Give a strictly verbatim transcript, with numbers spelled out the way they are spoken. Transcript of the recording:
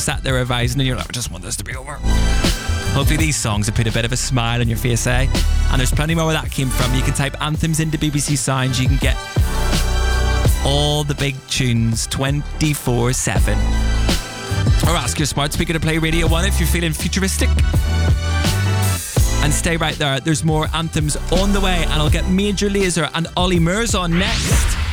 sat there revising and you're like, I just want this to be over. Hopefully these songs have put a bit of a smile on your face, eh? And there's plenty more where that came from. You can type anthems into B B C Sounds. You can get all the big tunes twenty-four seven. Or ask your smart speaker to play Radio one if you're feeling futuristic. And stay right there. There's more anthems on the way. And I'll get Major Lazer and Ollie Murs on next.